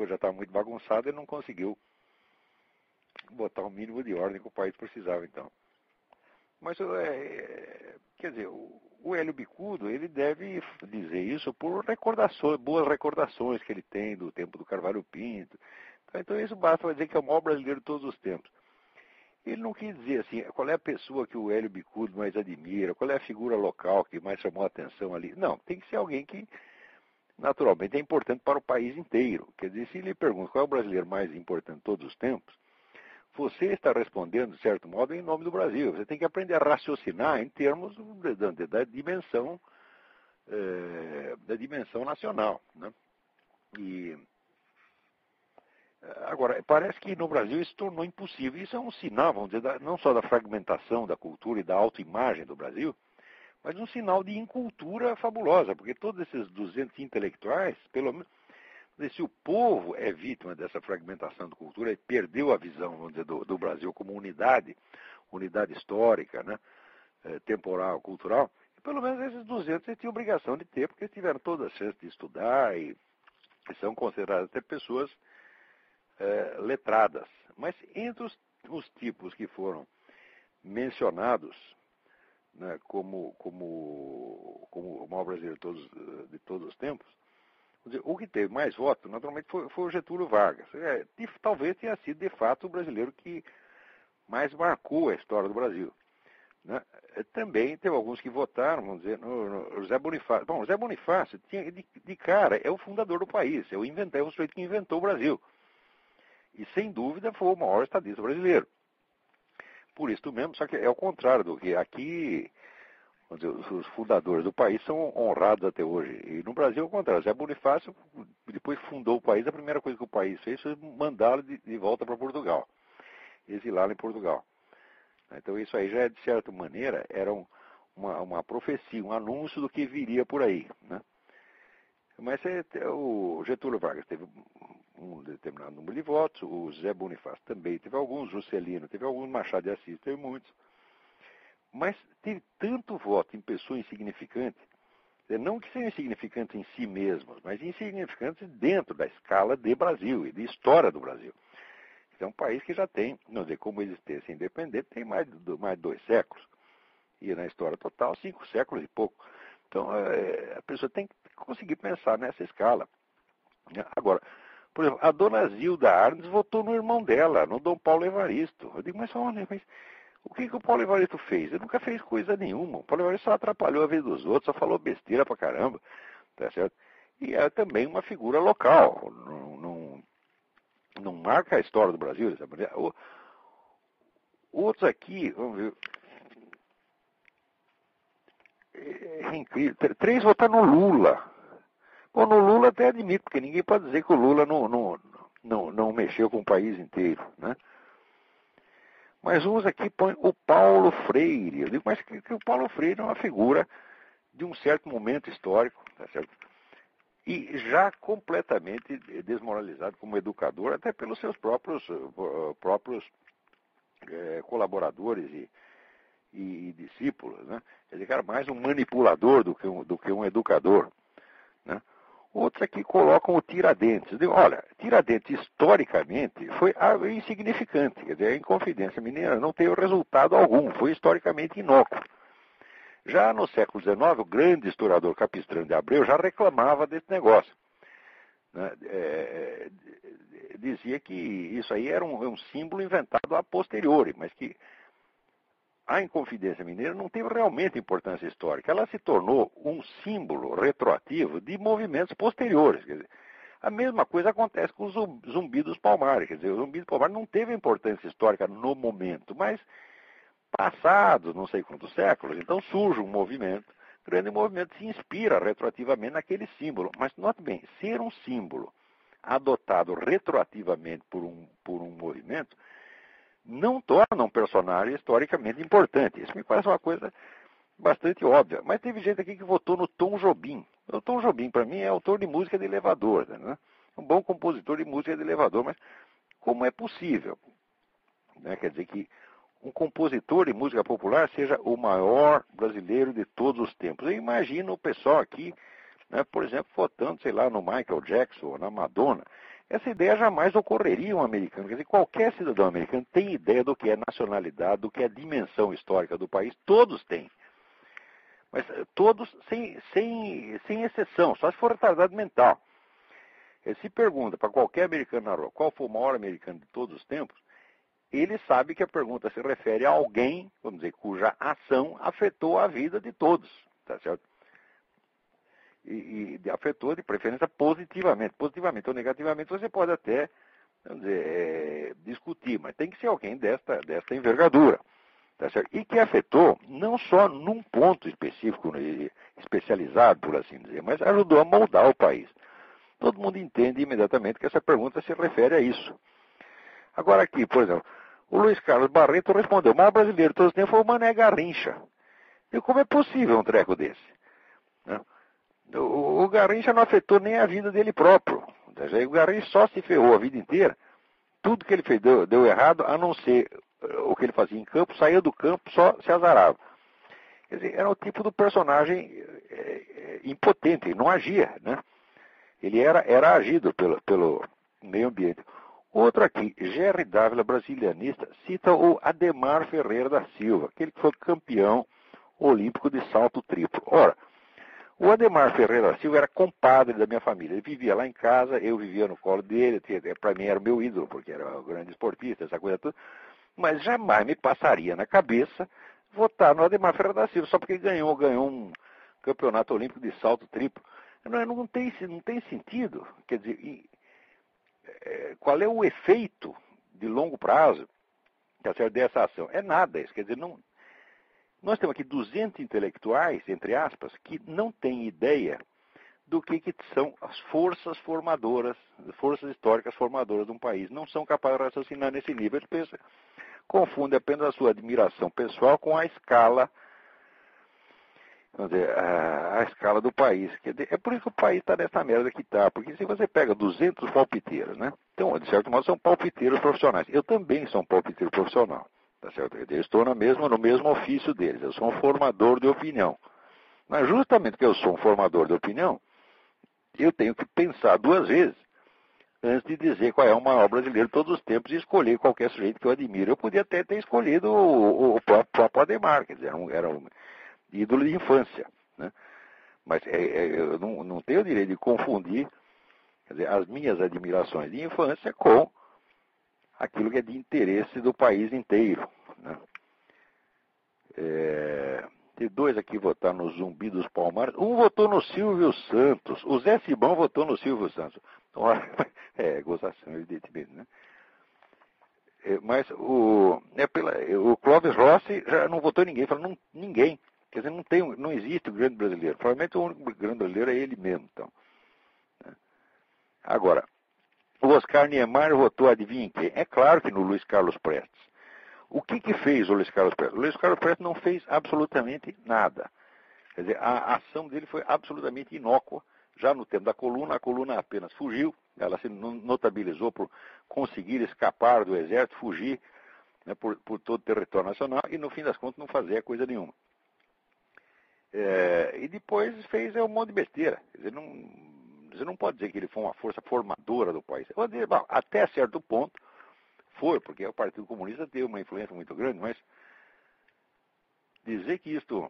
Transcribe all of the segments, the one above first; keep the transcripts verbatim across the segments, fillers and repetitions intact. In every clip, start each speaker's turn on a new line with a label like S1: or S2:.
S1: já estava muito bagunçado e não conseguiu botar o mínimo de ordem que o país precisava, então. Mas, é, quer dizer, o, o Hélio Bicudo, ele deve dizer isso por recordações, boas recordações que ele tem do tempo do Carvalho Pinto. Então, então isso basta para dizer que é o maior brasileiro de todos os tempos. Ele não quis dizer assim, qual é a pessoa que o Hélio Bicudo mais admira, qual é a figura local que mais chamou a atenção ali. Não, tem que ser alguém que, naturalmente, é importante para o país inteiro. Quer dizer, se ele pergunta qual é o brasileiro mais importante de todos os tempos, você está respondendo, de certo modo, em nome do Brasil. Você tem que aprender a raciocinar em termos da, da, da dimensão, é, da dimensão nacional, né? E agora, parece que no Brasil isso tornou impossível. Isso é um sinal, vamos dizer, da, não só da fragmentação da cultura e da autoimagem do Brasil, mas um sinal de incultura fabulosa, porque todos esses duzentos intelectuais, pelo menos, se o povo é vítima dessa fragmentação da cultura e perdeu a visão, vamos dizer, do, do Brasil como unidade, unidade histórica, né, temporal, cultural, pelo menos esses duzentos eles tinham obrigação de ter, porque eles tiveram toda a chance de estudar e, e são consideradas até pessoas é, letradas. Mas entre os, os tipos que foram mencionados, né, como, como, como o maior brasileiro de todos, de todos os tempos, o que teve mais votos, naturalmente, foi, foi o Getúlio Vargas. É, de, talvez tenha sido, de fato, o brasileiro que mais marcou a história do Brasil. Né? Também teve alguns que votaram, vamos dizer, no, no José Bonifácio. Bom, José Bonifácio, tinha, de, de cara, é o fundador do país, é o, inventor, é o sujeito que inventou o Brasil. E, sem dúvida, foi o maior estadista brasileiro. Por isso mesmo, só que é o contrário do que aqui... Dizer, os fundadores do país são honrados até hoje. E no Brasil, ao contrário, Zé Bonifácio, depois que fundou o país, a primeira coisa que o país fez foi mandá-lo de, de volta para Portugal, exilá-lo em Portugal. Então isso aí já, de certa maneira, era um, uma, uma profecia, um anúncio do que viria por aí. Né? Mas é, o Getúlio Vargas teve um determinado número de votos, o Zé Bonifácio também teve alguns, Juscelino teve alguns, Machado de Assis teve muitos. Mas teve tanto voto em pessoa insignificante, não que sejam insignificantes em si mesmos, mas insignificantes dentro da escala de Brasil e de história do Brasil. É um país que já tem, não sei, como existência independente, tem mais de, mais de dois séculos. E na história total, cinco séculos e pouco. Então, é, a pessoa tem que conseguir pensar nessa escala. Agora, por exemplo, a dona Zilda Arnes votou no irmão dela, no Dom Paulo Evaristo. Eu digo, mas olha, mas... O que, que o Paulo Evaristo fez? Ele nunca fez coisa nenhuma. O Paulo Evaristo só atrapalhou a vida dos outros, só falou besteira pra caramba. Tá certo? E é também uma figura local. Não, não, não marca a história do Brasil dessa maneira. O, outros aqui, vamos ver. É incrível. Três votaram no Lula. Bom, no Lula até admito, porque ninguém pode dizer que o Lula não, não, não, não mexeu com o país inteiro, né? Mas uns aqui põem o Paulo Freire. Eu digo, mas que, que o Paulo Freire é uma figura de um certo momento histórico, tá certo? E já completamente desmoralizado como educador, até pelos seus próprios, uh, próprios uh, colaboradores e, e, e discípulos, né? Quer dizer, era mais um manipulador do que um, do que um educador, né? Outros aqui colocam o Tiradentes. Eu digo, olha, Tiradentes historicamente foi insignificante. Quer dizer, a Inconfidência Mineira não teve resultado algum, foi historicamente inócuo. Já no século dezenove, o grande historiador Capistrano de Abreu já reclamava desse negócio. Né? É, dizia que isso aí era um, um símbolo inventado a posteriori, mas que a Inconfidência Mineira não teve realmente importância histórica. Ela se tornou um símbolo retroativo de movimentos posteriores. Quer dizer, a mesma coisa acontece com o Zumbi dos Palmares. Quer dizer, o Zumbi dos Palmares não teve importância histórica no momento, mas passados não sei quantos séculos, então surge um movimento, o grande movimento se inspira retroativamente naquele símbolo. Mas note bem, ser um símbolo adotado retroativamente por um, por um movimento não torna um personagem historicamente importante. Isso me parece uma coisa bastante óbvia. Mas teve gente aqui que votou no Tom Jobim. O Tom Jobim, para mim, é autor de música de elevador, né? Um bom compositor de música de elevador. Mas como é possível, né? Quer dizer, que um compositor de música popular seja o maior brasileiro de todos os tempos? Eu imagino o pessoal aqui, né, por exemplo, votando, sei lá, no Michael Jackson ou na Madonna. essa ideia jamais ocorreria um americano. Quer dizer, qualquer cidadão americano tem ideia do que é nacionalidade, do que é dimensão histórica do país. Todos têm. Mas todos, sem, sem, sem exceção, só se for retardado mental. Ele se pergunta para qualquer americano na rua qual foi o maior americano de todos os tempos, ele sabe que a pergunta se refere a alguém, vamos dizer, cuja ação afetou a vida de todos. Tá certo? E, e afetou de preferência positivamente. Positivamente ou negativamente você pode até, vamos dizer, é, discutir, mas tem que ser alguém desta, desta envergadura. Tá certo? E que afetou não só num ponto específico, especializado, por assim dizer, mas ajudou a moldar o país. Todo mundo entende imediatamente que essa pergunta se refere a isso. Agora aqui, por exemplo, o Luiz Carlos Barreto respondeu, o maior brasileiro de todos os tempos foi o Mané Garrincha. E como é possível um treco desse? Né? O, o Garrincha não afetou nem a vida dele próprio. O Garrincha só se ferrou a vida inteira. Tudo que ele fez deu, deu errado, a não ser o que ele fazia em campo, saía do campo, só se azarava. Quer dizer, era o tipo do personagem é, é, impotente, ele não agia, né? Ele era, era agido pelo, pelo meio ambiente. Outro aqui, Gerry Dávila, brasilianista, cita o Ademar Ferreira da Silva, aquele que foi campeão olímpico de salto triplo. Ora, o Ademar Ferreira da Silva era compadre da minha família. Ele vivia lá em casa, eu vivia no colo dele, para mim era o meu ídolo, porque era um grande esportista, essa coisa toda. Mas jamais me passaria na cabeça votar no Ademar Ferreira da Silva, só porque ele ganhou, ganhou um campeonato olímpico de salto triplo. Não, não, tem, não tem sentido. Quer dizer, e, é, qual é o efeito de longo prazo dessa ação? É nada isso. Quer dizer, não, nós temos aqui duzentos intelectuais, entre aspas, que não têm ideia do que, que são as forças formadoras, forças históricas formadoras de um país. Não são capazes de raciocinar nesse nível. Eles pensam, confundem apenas a sua admiração pessoal com a escala, vamos dizer, a, a escala do país. Quer dizer, é por isso que o país está nessa merda que está. Porque se você pega duzentos palpiteiros, né? Então, de certo modo, são palpiteiros profissionais. Eu também sou um palpiteiro profissional. Tá certo? Eu estou na mesma, no mesmo ofício deles. Eu sou um formador de opinião. Mas justamente porque eu sou um formador de opinião, eu tenho que pensar duas vezes antes de dizer qual é o maior brasileiro de todos os tempos e escolher qualquer sujeito que eu admiro. Eu podia até ter escolhido o, o próprio Ademar, quer dizer, era um, era um ídolo de infância. Né? Mas é, é, eu não, não tenho o direito de confundir, quer dizer, as minhas admirações de infância com aquilo que é de interesse do país inteiro. Né? É, tem dois aqui votaram no Zumbi dos Palmares. Um votou no Silvio Santos. O Zé Simão votou no Silvio Santos. É, gozação, evidentemente, né? É, mas o, é pela, o Clóvis Rossi já não votou em ninguém. Falou, não, ninguém. Quer dizer, não, tem, não existe o grande brasileiro. Provavelmente o único grande brasileiro é ele mesmo. Então. Agora, o Oscar Niemeyer votou, adivinha em quem? É claro que no Luiz Carlos Prestes. O que que fez o Luiz Carlos Prestes? O Luiz Carlos Prestes não fez absolutamente nada. Quer dizer, a ação dele foi absolutamente inócua. Já no tempo da coluna, a coluna apenas fugiu. Ela se notabilizou por conseguir escapar do exército, fugir, né, por, por todo o território nacional e, no fim das contas, não fazer coisa nenhuma. É, e depois fez um monte de besteira. Quer dizer, não, você não pode dizer que ele foi uma força formadora do país. Eu vou dizer, bom, até certo ponto foi, porque o Partido Comunista teve uma influência muito grande, mas dizer que isto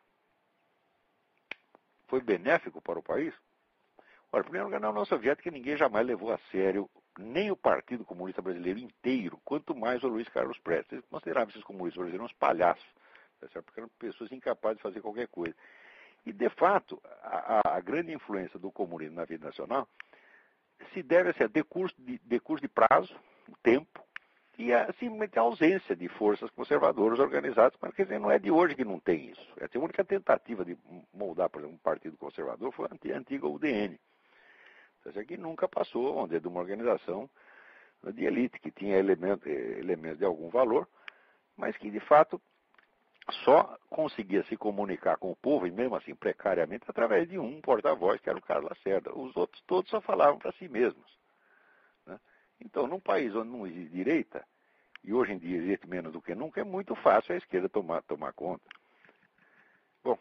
S1: foi benéfico para o país? Olha, em primeiro lugar, na União Soviética ninguém jamais levou a sério nem o Partido Comunista Brasileiro inteiro, quanto mais o Luiz Carlos Prestes. Eles consideravam esses comunistas brasileiros uns palhaços, tá certo? Porque eram pessoas incapazes de fazer qualquer coisa. E, de fato, a, a grande influência do comunismo na vida nacional se deve assim, a decurso de, decurso de prazo, tempo, e a, simplesmente a ausência de forças conservadoras organizadas. Mas, quer dizer, não é de hoje que não tem isso. A única tentativa de moldar, por exemplo, um partido conservador foi a antiga U D N. Que nunca passou onde é de uma organização de elite, que tinha elementos, elementos de algum valor, mas que, de fato, só conseguia se comunicar com o povo, e mesmo assim precariamente, através de um porta-voz, que era o Carlos Lacerda. Os outros todos só falavam para si mesmos. Né? Então, num país onde não existe direita, e hoje em dia existe menos do que nunca, é muito fácil a esquerda tomar, tomar conta. Bom,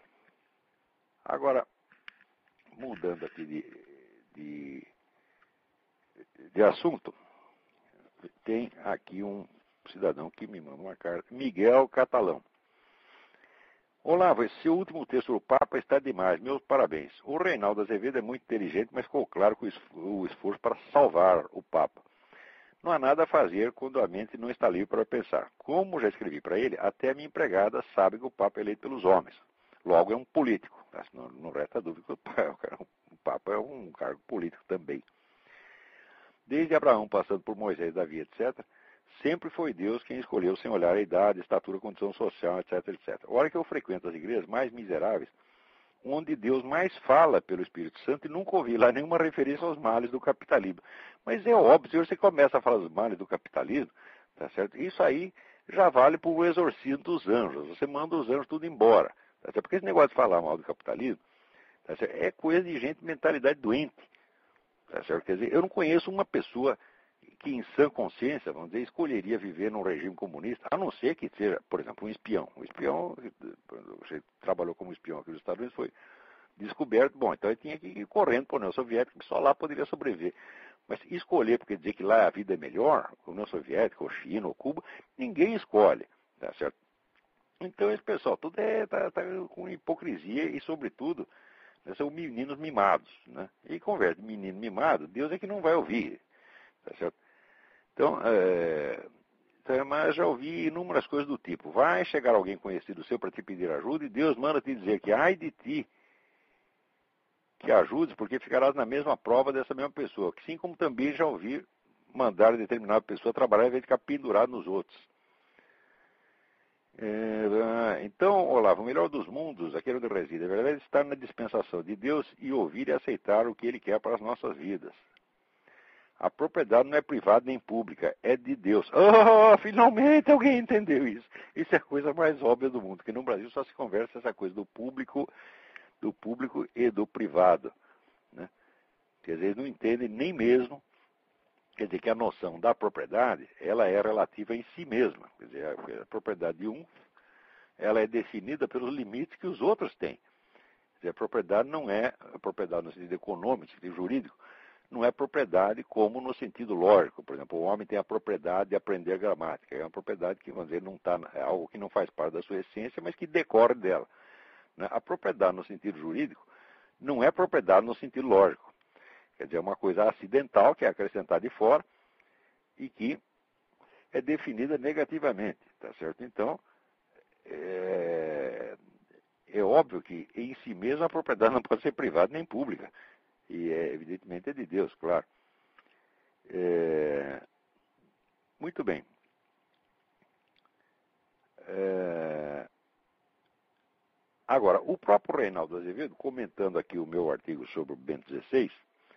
S1: agora, mudando aqui de, de, de assunto, tem aqui um cidadão que me manda uma carta, Miguel Catalão. Olá, esse último texto do Papa está demais, meus parabéns. O Reinaldo Azevedo é muito inteligente, mas ficou claro que o esforço para salvar o Papa. Não há nada a fazer quando a mente não está livre para pensar. Como já escrevi para ele, até a minha empregada sabe que o Papa é eleito pelos homens. Logo é um político. Não, não resta dúvida que o Papa é um cargo político também. Desde Abraão, passando por Moisés, Davi, etcétera, sempre foi Deus quem escolheu sem olhar a idade, estatura, condição social, etc, etcétera. A hora que eu frequento as igrejas mais miseráveis, onde Deus mais fala pelo Espírito Santo, e nunca ouvi lá nenhuma referência aos males do capitalismo. Mas é óbvio, se você começa a falar dos males do capitalismo, tá certo? Isso aí já vale para o exorcismo dos anjos. Você manda os anjos tudo embora. Tá certo? Porque esse negócio de falar mal do capitalismo, tá certo? É coisa de gente de mentalidade doente. Tá certo? Quer dizer, eu não conheço uma pessoa que em sã consciência, vamos dizer, escolheria viver num regime comunista, a não ser que seja, por exemplo, um espião. Um espião, você trabalhou como espião aqui nos Estados Unidos, foi descoberto, bom, então ele tinha que ir correndo para a União Soviética, que só lá poderia sobreviver. Mas escolher, porque dizer que lá a vida é melhor, a União Soviética, ou China, ou Cuba, ninguém escolhe, tá certo? Então esse pessoal, tudo é, tá, tá com hipocrisia e, sobretudo, são meninos mimados, né? E conversa de menino mimado, Deus é que não vai ouvir, tá certo? Então, é, mas já ouvi inúmeras coisas do tipo, vai chegar alguém conhecido seu para te pedir ajuda e Deus manda te dizer que ai de ti que ajudes, porque ficarás na mesma prova dessa mesma pessoa, que assim como também já ouvi mandar determinada pessoa trabalhar em vez de ficar pendurado nos outros. É, então, Olavo, o melhor dos mundos, aquele onde reside, a verdade é estar na dispensação de Deus e ouvir e aceitar o que Ele quer para as nossas vidas. A propriedade não é privada nem pública, é de Deus. Oh, finalmente alguém entendeu isso. Isso é a coisa mais óbvia do mundo, que no Brasil só se conversa essa coisa do público, do público e do privado, né? Quer dizer, eles não entendem nem mesmo, quer dizer, que a noção da propriedade, ela é relativa em si mesma. Quer dizer, a, a propriedade de um, ela é definida pelos limites que os outros têm. Quer dizer, a propriedade não é, a propriedade no sentido econômico, no sentido jurídico, não é propriedade como no sentido lógico. Por exemplo, o homem tem a propriedade de aprender gramática. É uma propriedade que, vamos dizer, não tá, é algo que não faz parte da sua essência, mas que decorre dela. A propriedade no sentido jurídico não é propriedade no sentido lógico. Quer dizer, é uma coisa acidental que é acrescentada de fora e que é definida negativamente. Tá certo? Então, é, é óbvio que em si mesma a propriedade não pode ser privada nem pública. E, é, evidentemente, é de Deus, claro. É... Muito bem. É... Agora, o próprio Reinaldo Azevedo, comentando aqui o meu artigo sobre o Bento dezesseis,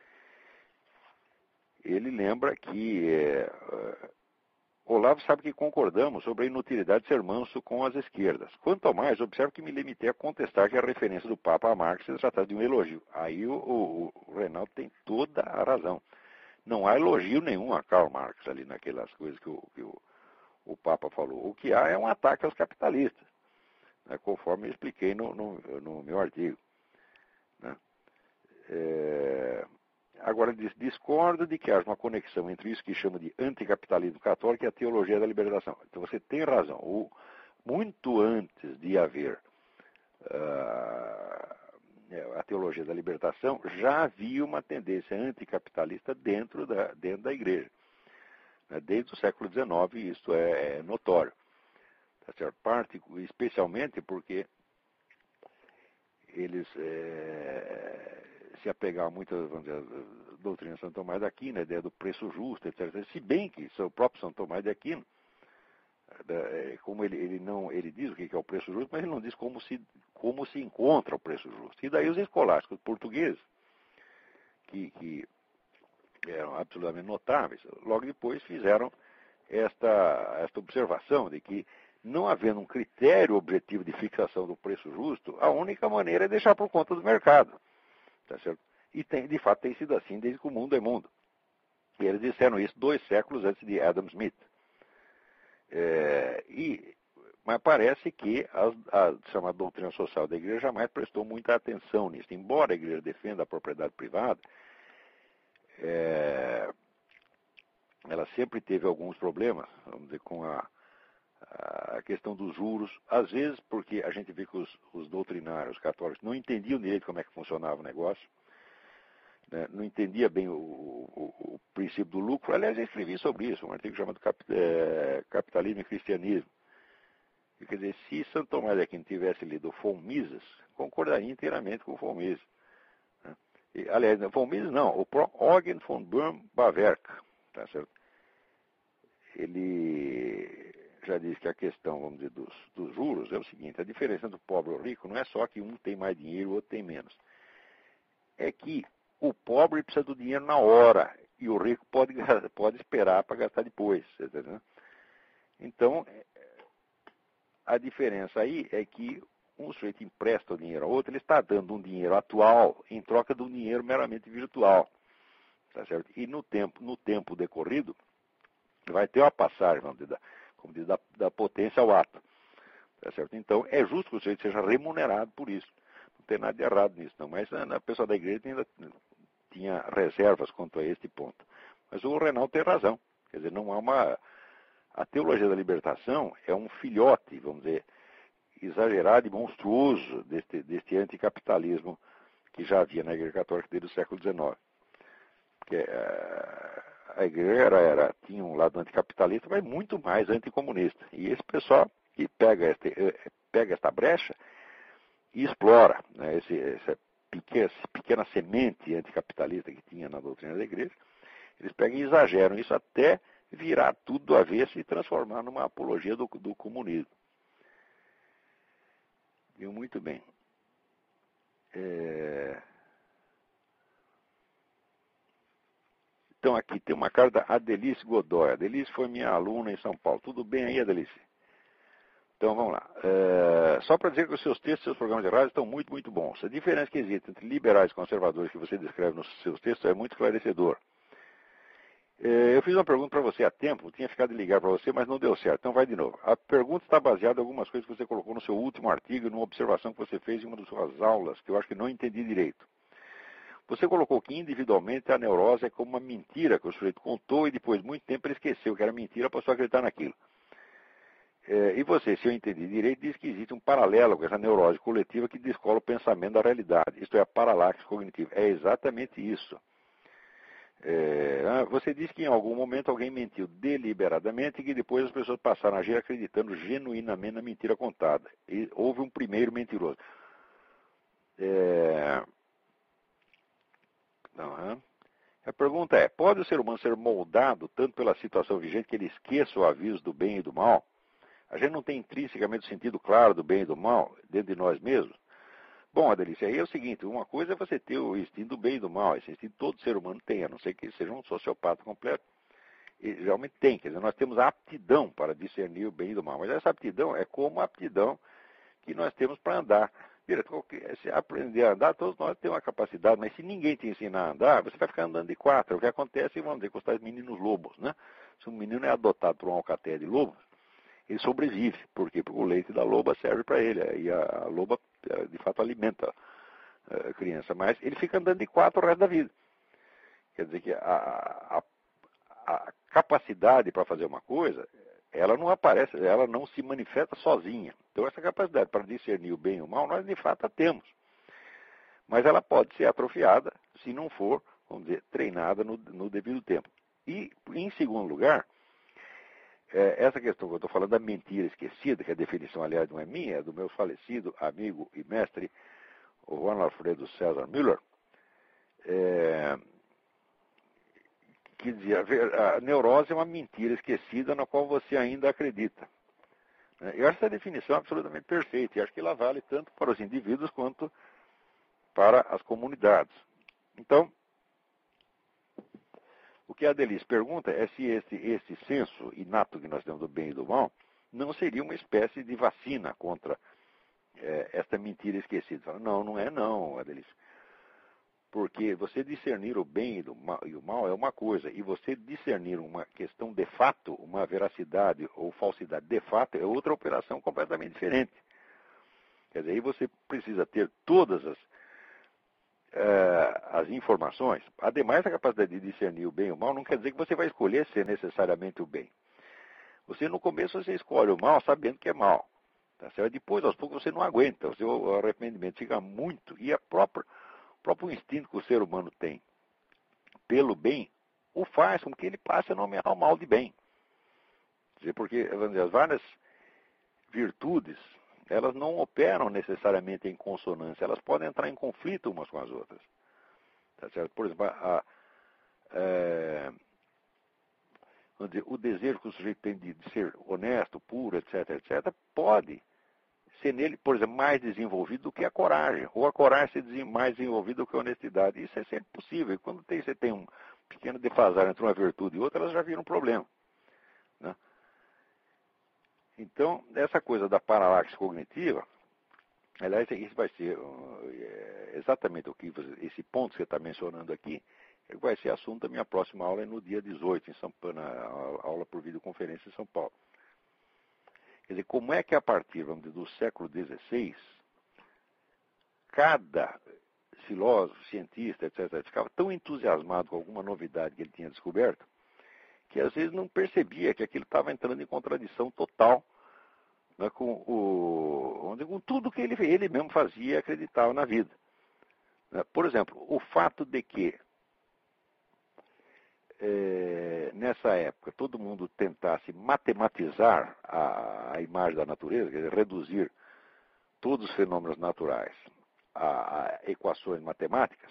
S1: ele lembra que é... Olavo sabe que concordamos sobre a inutilidade de ser manso com as esquerdas. Quanto ao mais, observo que me limitei a contestar que a referência do Papa a Marx se trata de um elogio. Aí o, o, o Reinaldo tem toda a razão. Não há elogio nenhum a Karl Marx ali naquelas coisas que o, que o, o Papa falou. O que há é um ataque aos capitalistas, né, conforme eu expliquei no, no, no meu artigo. Né? É... Agora, discordo de que haja uma conexão entre isso que chama de anticapitalismo católico e a teologia da libertação. Então você tem razão. O, muito antes de haver uh, a teologia da libertação, já havia uma tendência anticapitalista dentro da, dentro da igreja. Desde o século dezenove isso é, é notório. Tá certo? Parte, especialmente porque eles é, se apegavam muito à doutrina de São Tomás de Aquino, a ideia do preço justo, etcétera. Se bem que o próprio São Tomás de Aquino, como ele, ele, não, ele diz o que é o preço justo, mas ele não diz como se, como se encontra o preço justo. E daí os escolásticos portugueses, que, que eram absolutamente notáveis, logo depois fizeram esta, esta observação de que, não havendo um critério objetivo de fixação do preço justo, a única maneira é deixar por conta do mercado. Tá certo? E tem, de fato tem sido assim desde que o mundo é mundo. E eles disseram isso dois séculos antes de Adam Smith. É, e, mas parece que a, a chamada doutrina social da igreja jamais prestou muita atenção nisso. Embora a igreja defenda a propriedade privada, é, ela sempre teve alguns problemas, vamos dizer, com a, a questão dos juros, às vezes porque a gente vê que os, os doutrinários os católicos não entendiam direito como é que funcionava o negócio, né? Não entendia bem o, o, o princípio do lucro. Aliás, eu escrevi sobre isso, um artigo chamado Cap, é, Capitalismo e Cristianismo. E, quer dizer, se Santo Tomás de Aquino tivesse lido von Mises, concordaria inteiramente com von Mises. Né? E, aliás, von Mises não, o próprio Eugen von Böhm-Bawerk, tá certo? Ele já diz que a questão, vamos dizer, dos, dos juros é o seguinte: a diferença do pobre e o rico não é só que um tem mais dinheiro e o outro tem menos. É que o pobre precisa do dinheiro na hora e o rico pode, pode esperar para gastar depois. Entendeu? Então, a diferença aí é que um sujeito empresta o dinheiro ao outro, ele está dando um dinheiro atual em troca de um dinheiro meramente virtual. Tá certo? E no tempo, no tempo decorrido, vai ter uma passagem, vamos dizer, da, como diz, da, da potência ao ato. Tá certo? Então, é justo que o sujeito seja remunerado por isso. Não tem nada de errado nisso, não. Mas a pessoa da igreja ainda tinha reservas quanto a este ponto. Mas o Renal tem razão. Quer dizer, não há uma... A teologia da libertação é um filhote, vamos dizer, exagerado e monstruoso deste, deste anticapitalismo que já havia na Igreja Católica desde o século dezenove. Porque uh, a Igreja era, era, tinha um lado anticapitalista, mas muito mais anticomunista. E esse pessoal que pega, este, pega esta brecha e explora, né, esse, essa pequena, pequena semente anticapitalista que tinha na doutrina da Igreja, eles pegam e exageram isso até virar tudo do avesso e transformar numa apologia do, do comunismo. Viu? Muito bem. É... Então aqui tem uma carta da Adelice Godoy. Adelice foi minha aluna em São Paulo. Tudo bem aí, Adelice? Então vamos lá. É... Só para dizer que os seus textos e seus programas de rádio estão muito, muito bons. A diferença que existe entre liberais e conservadores que você descreve nos seus textos é muito esclarecedor. Eu fiz uma pergunta para você há tempo, tinha ficado de ligar para você, mas não deu certo, então vai de novo. A pergunta está baseada em algumas coisas que você colocou no seu último artigo e numa observação que você fez em uma das suas aulas, que eu acho que não entendi direito. Você colocou que individualmente a neurose é como uma mentira que o sujeito contou e depois de muito tempo ele esqueceu que era mentira, passou a acreditar naquilo. E você, se eu entendi direito, diz que existe um paralelo com essa neurose coletiva que descola o pensamento da realidade, isto é, a paralaxe cognitiva. É exatamente isso. É, você disse que em algum momento alguém mentiu deliberadamente e que depois as pessoas passaram a agir acreditando genuinamente na mentira contada. E houve um primeiro mentiroso. É... Uhum. A pergunta é, pode o ser humano ser moldado tanto pela situação vigente que ele esqueça o aviso do bem e do mal? A gente não tem intrinsecamente o sentido claro do bem e do mal dentro de nós mesmos? Bom, Adelice, aí é o seguinte, uma coisa é você ter o instinto do bem e do mal, esse instinto todo ser humano tem, a não ser que seja um sociopata completo, e geralmente tem, quer dizer, nós temos a aptidão para discernir o bem e do mal, mas essa aptidão é como a aptidão que nós temos para andar. Vira, se aprender a andar, todos nós temos uma capacidade, mas se ninguém te ensinar a andar, você vai ficar andando de quatro, o que acontece, vamos dizer, com os tais meninos lobos, né? Se um menino é adotado por um alcateia de lobos, ele sobrevive. Por quê? Porque o leite da loba serve para ele. E a, a loba, de fato, alimenta a criança. Mas ele fica andando de quatro o resto da vida. Quer dizer que a, a, a capacidade para fazer uma coisa, ela não aparece, ela não se manifesta sozinha. Então, essa capacidade para discernir o bem e o mal, nós de fato a temos. Mas ela pode ser atrofiada se não for, vamos dizer, treinada no, no devido tempo. E, em segundo lugar, É, essa questão que eu estou falando da mentira esquecida, que a definição, aliás, não é minha, é do meu falecido amigo e mestre, o Juan Alfredo César Müller, é, que dizia, a neurose é uma mentira esquecida na qual você ainda acredita. Eu acho essa definição absolutamente perfeita, e acho que ela vale tanto para os indivíduos quanto para as comunidades. Então, o que a Adelice pergunta é se esse, esse senso inato que nós temos do bem e do mal não seria uma espécie de vacina contra é, esta mentira esquecida. Fala, não, não é não, Adelice. Porque você discernir o bem e, do mal, e o mal é uma coisa, e você discernir uma questão de fato, uma veracidade ou falsidade de fato, é outra operação completamente diferente. Quer dizer, aí você precisa ter todas as uh, as informações, ademais da capacidade de discernir o bem e o mal, não quer dizer que você vai escolher ser necessariamente o bem. Você, no começo, você escolhe o mal sabendo que é mal. Tá certo? Depois, aos poucos, você não aguenta. O seu arrependimento fica muito. E a própria, o próprio instinto que o ser humano tem pelo bem o faz com que ele passe a nomear o mal de bem. Quer dizer, porque vamos dizer, as várias virtudes, elas não operam necessariamente em consonância. Elas podem entrar em conflito umas com as outras. Tá certo? Por exemplo, a, a, é, vamos dizer, o desejo que o sujeito tem de, de ser honesto, puro, etc, etc, pode ser nele, por exemplo, mais desenvolvido do que a coragem, ou a coragem ser mais desenvolvida do que a honestidade. Isso é sempre possível. E quando tem, você tem um pequeno defasar entre uma virtude e outra, elas já viram um problema. Né? Então, essa coisa da paralaxe cognitiva, aliás, isso vai ser uh, exatamente o que você, esse ponto que você está mencionando aqui, vai ser assunto da minha próxima aula no dia dezoito, em São Paulo, na aula por videoconferência em São Paulo. Quer dizer, como é que a partir, vamos dizer, do século dezesseis, cada filósofo, cientista, etcétera, ficava tão entusiasmado com alguma novidade que ele tinha descoberto, que às vezes não percebia que aquilo estava entrando em contradição total, né, com, o, dizer, com tudo que ele, ele mesmo fazia e acreditava na vida. Né? Por exemplo, o fato de que É, nessa época, todo mundo tentasse matematizar a, a imagem da natureza, quer dizer, reduzir todos os fenômenos naturais a, a equações matemáticas,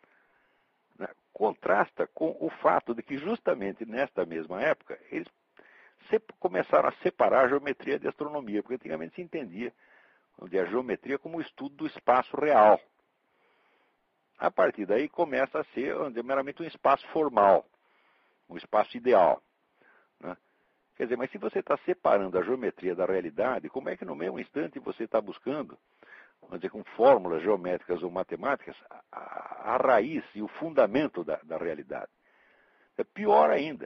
S1: né, contrasta com o fato de que justamente nesta mesma época eles se, começaram a separar a geometria de astronomia, porque antigamente se entendia onde a geometria como o estudo do espaço real. A partir daí começa a ser onde, meramente um espaço formal, um espaço ideal. Né? Quer dizer, mas se você está separando a geometria da realidade, como é que no mesmo instante você está buscando, vamos dizer, com fórmulas geométricas ou matemáticas, a, a raiz e o fundamento da, da realidade? É pior ainda.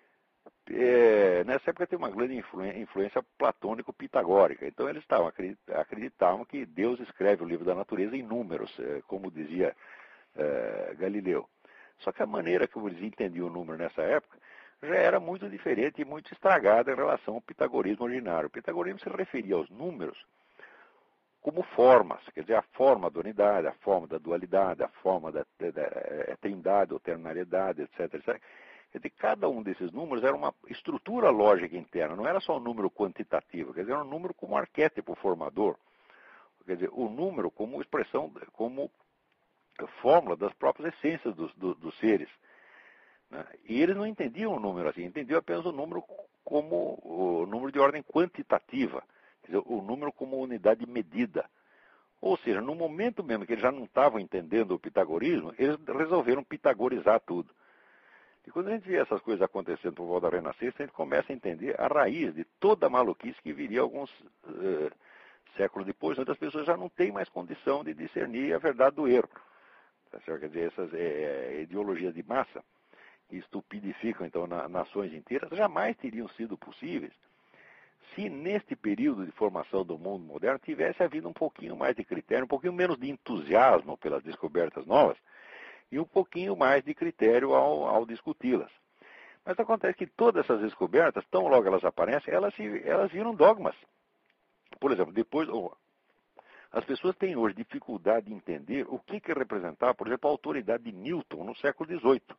S1: É, nessa época tem uma grande influência, influência platônico-pitagórica. Então eles estavam, acreditavam que Deus escreve o livro da natureza em números, como dizia é, Galileu. Só que a maneira como eles entendiam o número nessa época já era muito diferente e muito estragada em relação ao pitagorismo originário. O pitagorismo se referia aos números como formas, quer dizer, a forma da unidade, a forma da dualidade, a forma da, da, da trindade ou ternariedade, etc, etcétera. Quer dizer, cada um desses números era uma estrutura lógica interna, não era só um número quantitativo, quer dizer, era um número como arquétipo formador. Quer dizer, o número como expressão, como fórmula das próprias essências dos, dos, dos seres. Né? E eles não entendiam o número assim, entendiam apenas o número como o número de ordem quantitativa, quer dizer, o número como unidade de medida. Ou seja, no momento mesmo que eles já não estavam entendendo o pitagorismo, eles resolveram pitagorizar tudo. E quando a gente vê essas coisas acontecendo por volta da Renascença, a gente começa a entender a raiz de toda a maluquice que viria alguns uh, séculos depois, onde as pessoas já não têm mais condição de discernir a verdade do erro. Quer dizer, essas é, ideologias de massa que estupidificam então na, nações inteiras jamais teriam sido possíveis se neste período de formação do mundo moderno tivesse havido um pouquinho mais de critério, um pouquinho menos de entusiasmo pelas descobertas novas e um pouquinho mais de critério ao, ao discuti-las. Mas acontece que todas essas descobertas, tão logo elas aparecem, elas, se, elas viram dogmas. Por exemplo, depois... Oh, as pessoas têm hoje dificuldade de entender o que, que representava, por exemplo, a autoridade de Newton no século dezoito.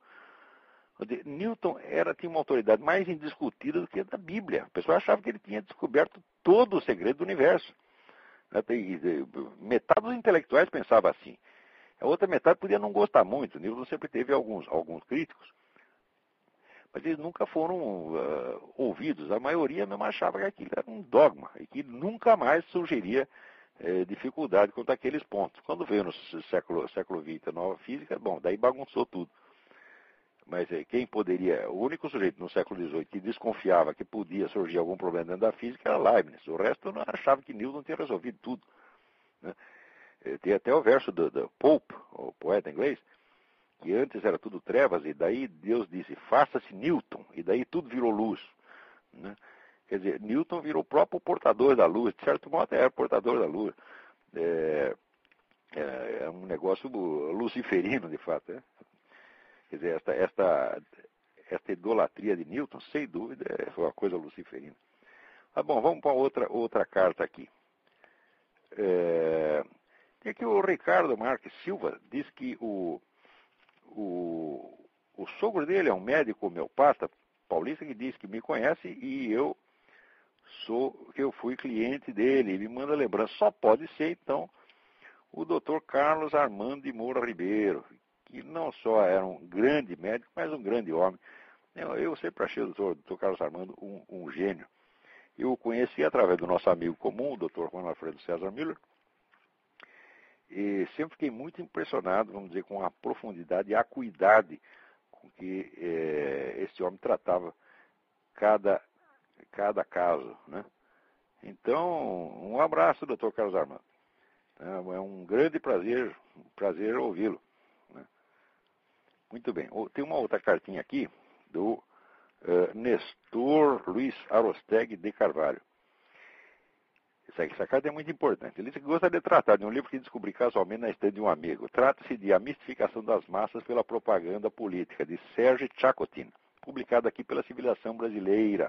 S1: Newton era, tinha uma autoridade mais indiscutida do que a da Bíblia. A pessoa achava que ele tinha descoberto todo o segredo do universo. Metade dos intelectuais pensava assim. A outra metade podia não gostar muito. Newton sempre teve alguns, alguns críticos. Mas eles nunca foram uh, ouvidos. A maioria mesmo achava que aquilo era um dogma e que nunca mais surgiria É, dificuldade quanto àqueles pontos. Quando veio no século, século vinte a nova física, bom, daí bagunçou tudo. Mas é, quem poderia, o único sujeito no século dezoito que desconfiava que podia surgir algum problema dentro da física era Leibniz. O resto não achava que Newton tinha resolvido tudo. Né? É, tem até o verso do, do Pope, o poeta inglês, que antes era tudo trevas, e daí Deus disse, faça-se Newton, e daí tudo virou luz. Né? Quer dizer, Newton virou o próprio portador da luz, de certo modo era o portador da luz. É, É, é um negócio luciferino, de fato. Né? Quer dizer, esta, esta, esta idolatria de Newton, sem dúvida, é uma coisa luciferina. Ah, bom, vamos para outra, outra carta aqui. É, tem aqui o Ricardo Marques Silva, diz que o, o, o sogro dele é um médico homeopata paulista que diz que me conhece e eu sou, que eu fui cliente dele. Ele me manda lembrança. Só pode ser, então, o doutor Carlos Armando de Moura Ribeiro, que não só era um grande médico, mas um grande homem. Eu, eu sempre achei o doutor, doutor Carlos Armando um, um gênio. Eu o conheci através do nosso amigo comum, o doutor Juan Alfredo César Müller, e sempre fiquei muito impressionado, vamos dizer, com a profundidade e a acuidade com que eh, esse homem tratava cada, cada caso. Né? Então, um abraço, doutor Carlos Armando. É um grande prazer, um prazer ouvi-lo. Né? Muito bem. Tem uma outra cartinha aqui do uh, Nestor Luiz Arosteg de Carvalho. Essa, essa carta é muito importante. Ele disse que gostaria de tratar de um livro que descobri casualmente na estante de um amigo. Trata-se de A Mistificação das Massas pela Propaganda Política, de Sérgio Chacotin, publicado aqui pela Civilização Brasileira.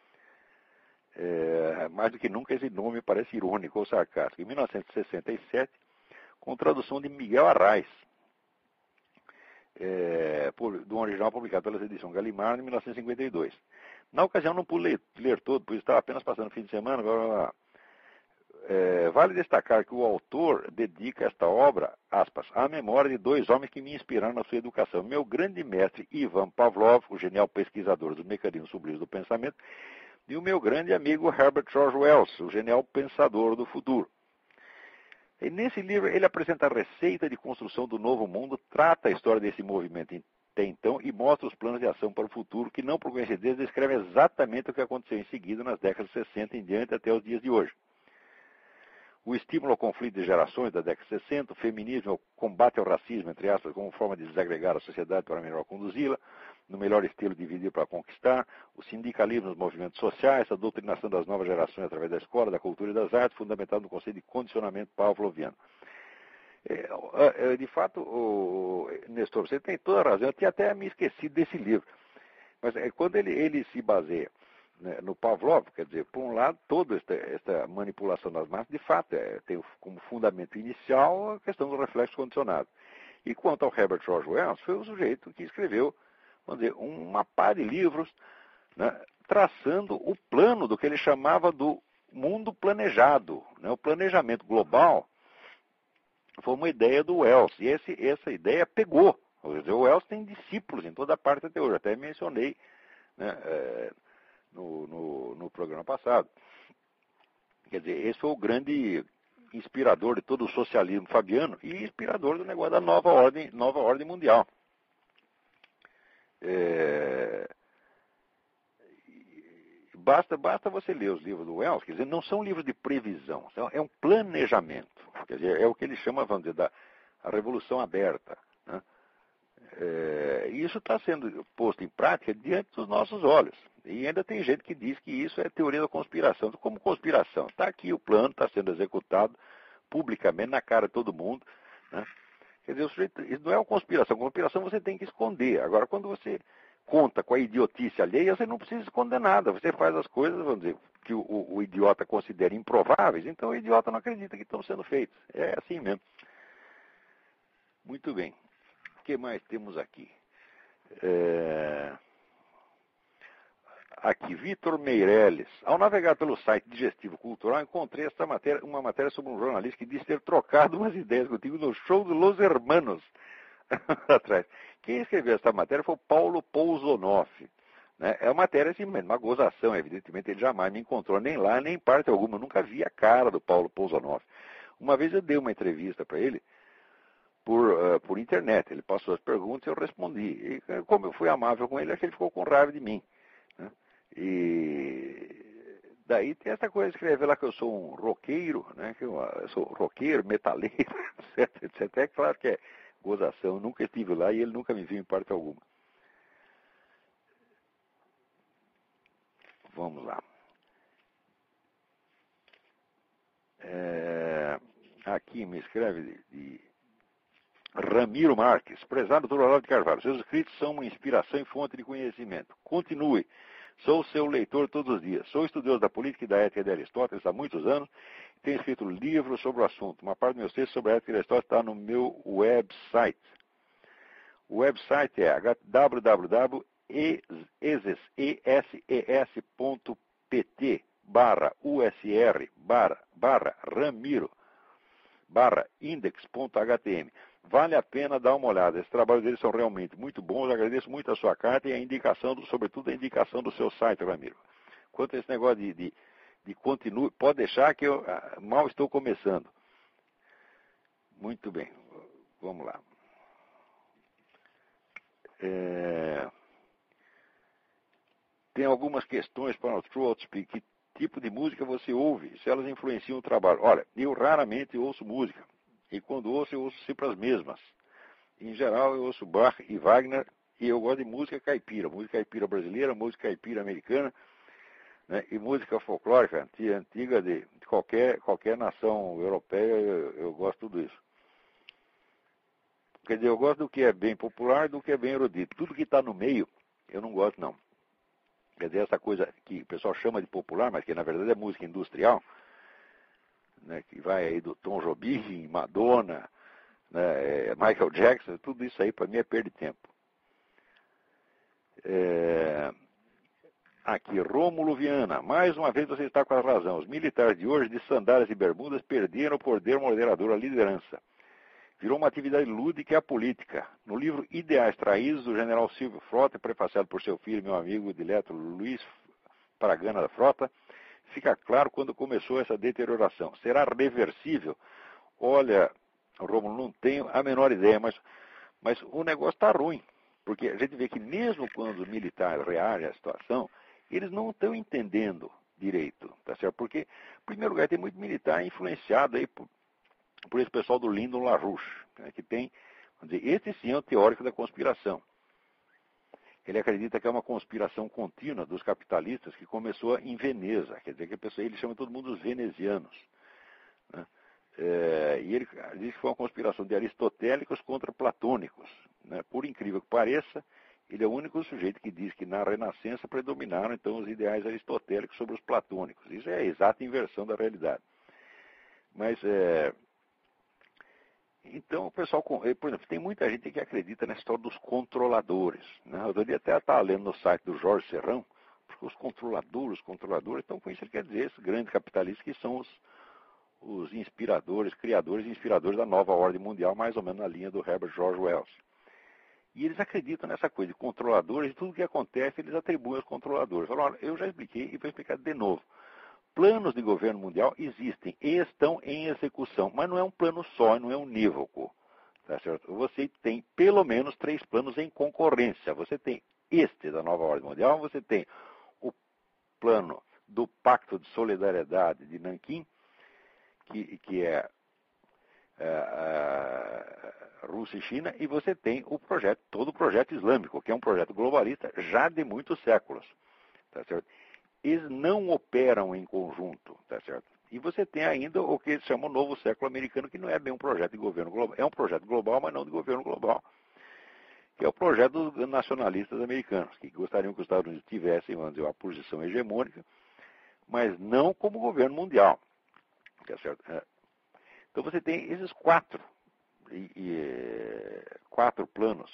S1: É, mais do que nunca esse nome parece irônico ou sarcástico. Em mil novecentos e sessenta e sete, com tradução de Miguel Arraes, é, por, do original publicado pela edição Gallimard em mil novecentos e cinquenta e dois. Na ocasião não pude ler, ler todo, pois estava apenas passando o fim de semana. Agora, é, vale destacar que o autor dedica esta obra, aspas, à memória de dois homens que me inspiraram na sua educação. Meu grande mestre Ivan Pavlov, o genial pesquisador dos mecanismos sublimes do pensamento, e o meu grande amigo Herbert George Wells, o genial pensador do futuro. E nesse livro ele apresenta a receita de construção do novo mundo, trata a história desse movimento até então e mostra os planos de ação para o futuro, que não por coincidência descreve exatamente o que aconteceu em seguida nas décadas de sessenta em diante até os dias de hoje. O estímulo ao conflito de gerações da década de sessenta, o feminismo, o combate ao racismo, entre aspas, como forma de desagregar a sociedade para melhor conduzi-la, no melhor estilo dividir para conquistar, o sindicalismo nos movimentos sociais, a doutrinação das novas gerações através da escola, da cultura e das artes, fundamentado no conceito de condicionamento pavloviano. É, de fato, o Nestor, você tem toda a razão, eu tinha até me esquecido desse livro, mas quando ele, ele se baseia, né, no Pavlov, quer dizer, por um lado, toda esta, esta manipulação das massas, de fato, é, tem como fundamento inicial a questão do reflexo condicionado. E quanto ao Herbert George Wells, foi o sujeito que escreveu, vamos dizer, uma pá de livros, né, traçando o plano do que ele chamava do mundo planejado. Né? O planejamento global foi uma ideia do Wells, e esse, essa ideia pegou. Dizer, o Wells tem discípulos em toda parte até hoje, até mencionei, né, é, No, no, no programa passado. Quer dizer, esse foi o grande inspirador de todo o socialismo fabiano e inspirador do negócio da nova ordem, nova ordem mundial. É... Basta, basta você ler os livros do Wells, quer dizer, não são livros de previsão, é um planejamento. Quer dizer, é o que ele chama, vamos dizer, da a revolução aberta. Né? É, e isso está sendo posto em prática diante dos nossos olhos. E ainda tem gente que diz que isso é teoria da conspiração. Como conspiração? Está aqui o plano, está sendo executado publicamente, na cara de todo mundo. Né? Quer dizer, o sujeito, isso não é uma conspiração. Conspiração você tem que esconder. Agora, quando você conta com a idiotice alheia, você não precisa esconder nada. Você faz as coisas, vamos dizer, que o, o, o idiota considera improváveis, então o idiota não acredita que estão sendo feitos. É assim mesmo. Muito bem. O que mais temos aqui? É... Aqui, Vitor Meirelles. Ao navegar pelo site Digestivo Cultural, encontrei esta matéria, uma matéria sobre um jornalista que disse ter trocado umas ideias contigo no show do Los Hermanos. Atrás. Quem escreveu essa matéria foi o Paulo Pousonoff. Né? É uma matéria assim, uma gozação, evidentemente ele jamais me encontrou nem lá, nem em parte alguma. Eu nunca vi a cara do Paulo Pousonoff. Uma vez eu dei uma entrevista para ele, Por, uh, por internet. Ele passou as perguntas e eu respondi. E como eu fui amável com ele, acho que ele ficou com raiva de mim. Né? E daí tem essa coisa de escrever lá que eu sou um roqueiro, né? Que eu, eu sou roqueiro, metaleiro, etc, etcétera. É claro que é gozação. Eu nunca estive lá e ele nunca me viu em parte alguma. Vamos lá. É... Aqui aqui me escreve de, de Ramiro Marques. Prezado doutor Olavo de Carvalho, seus escritos são uma inspiração e fonte de conhecimento. Continue. Sou seu leitor todos os dias. Sou estudioso da política e da ética de Aristóteles há muitos anos. Tenho escrito livros sobre o assunto. Uma parte do meu texto sobre a ética de Aristóteles está no meu website. O website é w w w ponto esses ponto pt barra usr barra, barra Ramiro barra index.htm. Vale a pena dar uma olhada. Esses trabalhos deles são realmente muito bons. Eu agradeço muito a sua carta e a indicação, do, sobretudo a indicação do seu site, Ramiro. Quanto a esse negócio de, de, de continue, pode deixar que eu ah, mal estou começando. Muito bem. Vamos lá. É... Tem algumas questões para o True Outspeak. Que tipo de música você ouve? Se elas influenciam o trabalho? Olha, eu raramente ouço música. E quando ouço, eu ouço sempre as mesmas. Em geral, eu ouço Bach e Wagner. E eu gosto de música caipira. Música caipira brasileira, música caipira americana. Né, e música folclórica antiga de, de qualquer, qualquer nação europeia. Eu, eu gosto de tudo isso. Quer dizer, eu gosto do que é bem popular e do que é bem erudito. Tudo que está no meio, eu não gosto, não. Quer dizer, essa coisa que o pessoal chama de popular, mas que na verdade é música industrial, né, que vai aí do Tom Jobim, Madonna, né, Michael Jackson, tudo isso aí para mim é perda de tempo. É... Aqui, Rômulo Viana, mais uma vez você está com a razão. Os militares de hoje, de sandálias e bermudas, perderam o poder moderador, a liderança. Virou uma atividade lúdica e a política. No livro Ideais Traídos, do general Silvio Frota, prefaciado por seu filho, meu amigo dileto Luiz Paragana da Frota, fica claro quando começou essa deterioração. Será reversível? Olha, Rômulo, não tenho a menor ideia, mas, mas o negócio está ruim. Porque a gente vê que mesmo quando os militares reagem à situação, eles não estão entendendo direito, tá certo? Porque, em primeiro lugar, tem muito militar influenciado aí por, por esse pessoal do Lyndon LaRouche, né, que tem, vamos dizer, esse sim é o teórico da conspiração. Ele acredita que é uma conspiração contínua dos capitalistas que começou em Veneza, quer dizer, que a pessoa, ele chama todo mundo os venezianos. Né? É, e ele diz que foi uma conspiração de aristotélicos contra platônicos. Né? Por incrível que pareça, ele é o único sujeito que diz que na Renascença predominaram então os ideais aristotélicos sobre os platônicos. Isso é a exata inversão da realidade. Mas, é... então, o pessoal, por exemplo, tem muita gente que acredita na história dos controladores. Né? Eu devia até estar lendo no site do Jorge Serrão, porque os controladores, os controladores, então com isso ele quer dizer esses grandes capitalistas que são os, os inspiradores, criadores e inspiradores da nova ordem mundial, mais ou menos na linha do Herbert George Wells. E eles acreditam nessa coisa de controladores, e tudo que acontece eles atribuem aos controladores. Falam, olha, eu já expliquei e vou explicar de novo. Planos de governo mundial existem e estão em execução, mas não é um plano só, não é unívoco. Tá certo? Você tem pelo menos três planos em concorrência. Você tem este da nova ordem mundial, você tem o plano do Pacto de Solidariedade de Nanquim, que, que é, é, é Rússia e China, e você tem o projeto, todo o projeto islâmico, que é um projeto globalista já de muitos séculos. Tá certo? Eles não operam em conjunto, tá certo? E você tem ainda o que eles chamam novo século americano, que não é bem um projeto de governo global, é um projeto global, mas não de governo global, que é o projeto dos nacionalistas americanos, que gostariam que os Estados Unidos tivessem, vamos dizer, uma posição hegemônica, mas não como governo mundial, tá certo? Então você tem esses quatro, e, e, quatro planos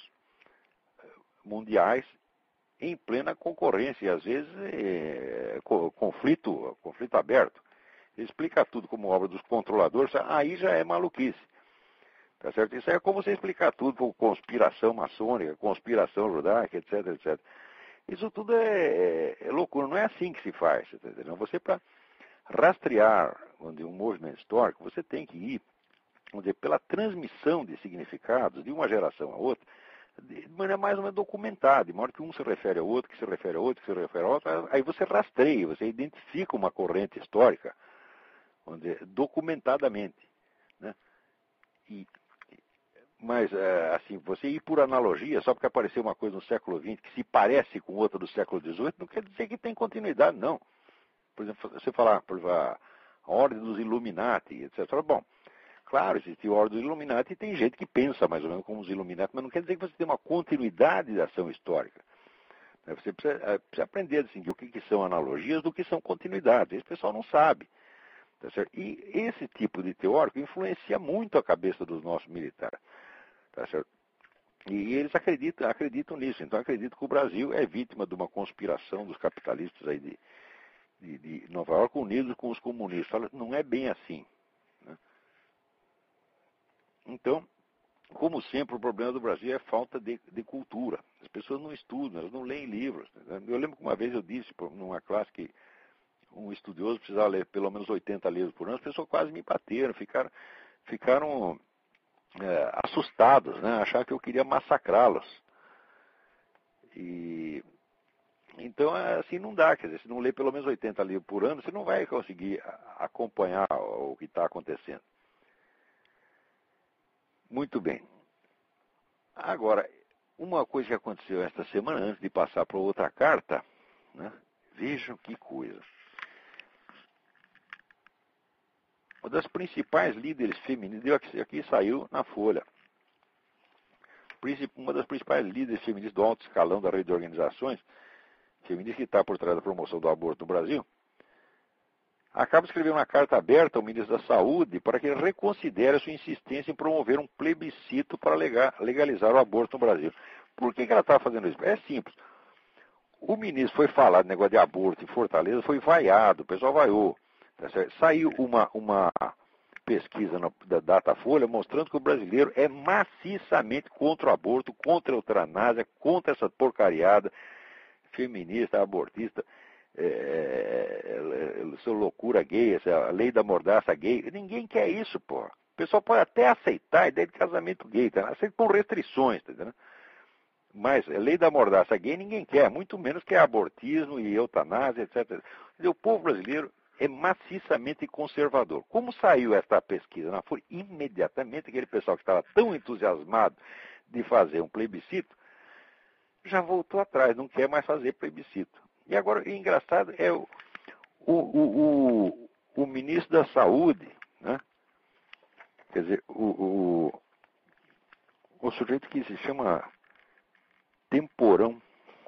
S1: mundiais em plena concorrência, e às vezes é, conflito, conflito aberto. Ele explica tudo como obra dos controladores, aí já é maluquice. Tá certo? Isso é como você explicar tudo como conspiração maçônica, conspiração judaica, etc, etcétera. Isso tudo é, é, é loucura, não é assim que se faz. Tá entendendo? Você, para rastrear onde, um movimento histórico, você tem que ir, vamos dizer, pela transmissão de significados de uma geração a outra, de maneira mais ou menos documentada, de modo que um se refere ao outro, que se refere ao outro, que se refere ao outro, aí você rastreia, você identifica uma corrente histórica, vamos dizer, documentadamente. Né? E, mas, assim, você ir por analogia, só porque apareceu uma coisa no século vinte que se parece com outra do século dezoito, não quer dizer que tem continuidade, não. Por exemplo, você falar, por exemplo, a ordem dos Illuminati, etcétera. Bom, Claro, existe a ordem dos Illuminati e tem gente que pensa mais ou menos como os Illuminati, mas não quer dizer que você tem uma continuidade da ação histórica. Você precisa, precisa aprender a distinguir o que, que são analogias do que são continuidades. Esse pessoal não sabe. Tá certo? E esse tipo de teórico influencia muito a cabeça dos nossos militares. Tá certo? E eles acreditam, acreditam nisso. Então acreditam que o Brasil é vítima de uma conspiração dos capitalistas aí de, de, de Nova York unidos com os comunistas. Fala, não é bem assim. Né? Então, como sempre, o problema do Brasil é a falta de, de cultura. As pessoas não estudam, elas não leem livros. Né? Eu lembro que uma vez eu disse numa classe que um estudioso precisava ler pelo menos oitenta livros por ano, as pessoas quase me bateram, ficaram, ficaram é, assustados, né? Acharam que eu queria massacrá-los. E então assim não dá, quer dizer, se não ler pelo menos oitenta livros por ano, você não vai conseguir acompanhar o que está acontecendo. Muito bem. Agora, uma coisa que aconteceu esta semana, antes de passar para outra carta, né? Vejam que coisa. Uma das principais líderes feministas, aqui, aqui saiu na Folha, uma das principais líderes feministas do alto escalão da rede de organizações feministas que está por trás da promoção do aborto no Brasil, acaba de escrever uma carta aberta ao ministro da Saúde para que ele reconsidere a sua insistência em promover um plebiscito para legalizar o aborto no Brasil. Por que, que ela está fazendo isso? É simples. O ministro foi falar de negócio de aborto em Fortaleza, foi vaiado, o pessoal vaiou. Tá certo? Saiu uma, uma pesquisa na, da Datafolha mostrando que o brasileiro é maciçamente contra o aborto, contra a eutanásia, contra essa porcariada feminista, abortista, é, é, essa loucura gay, essa lei da mordaça gay. Ninguém quer isso, pô. O pessoal pode até aceitar a ideia de casamento gay, tá? Aceita com restrições, tá entendendo? Mas a lei da mordaça gay ninguém quer, muito menos que abortismo e eutanásia, etcétera. O povo brasileiro é maciçamente conservador. Como saiu esta pesquisa na Folha, imediatamente aquele pessoal que estava tão entusiasmado de fazer um plebiscito, já voltou atrás, não quer mais fazer plebiscito. E agora, o engraçado é o, o, o, o, o ministro da Saúde, né? Quer dizer, o, o, o sujeito que se chama Temporão.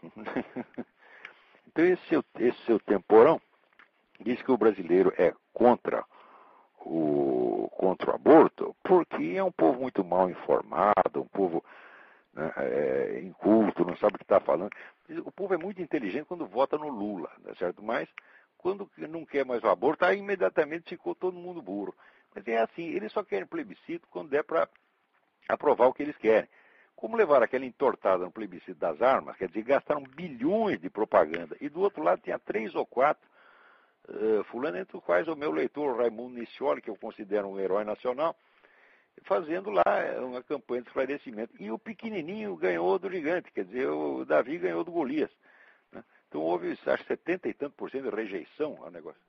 S1: Então, esse seu, esse seu Temporão diz que o brasileiro é contra o, contra o aborto porque é um povo muito mal informado, um povo, né, é, inculto, não sabe o que está falando. O povo é muito inteligente quando vota no Lula, tá certo? Mas quando não quer mais o aborto, aí imediatamente ficou todo mundo burro. Mas é assim, eles só querem plebiscito quando der para aprovar o que eles querem. Como levar aquela entortada no plebiscito das armas, quer dizer, gastaram bilhões de propaganda. E do outro lado tinha três ou quatro Uh, fulano, entre os quais o meu leitor Raimundo Niscioli, que eu considero um herói nacional, fazendo lá uma campanha de esclarecimento. E o pequenininho ganhou do gigante, quer dizer, o Davi ganhou do Golias. Né? Então houve, acho, setenta e tanto por cento de rejeição ao negócio.